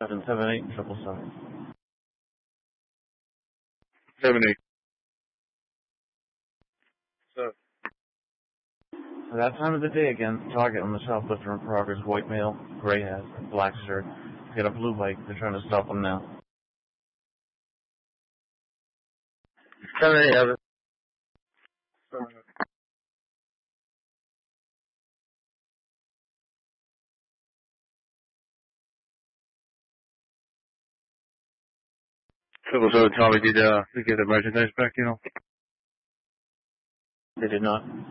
778 777. 78. So, for that time of the day again, target on the shoplifter in progress, white male, gray hat, black shirt, got a blue bike. They're trying to stop him now. 78, Evan. So, Tommy, did we get the merchandise back, you know? They did not.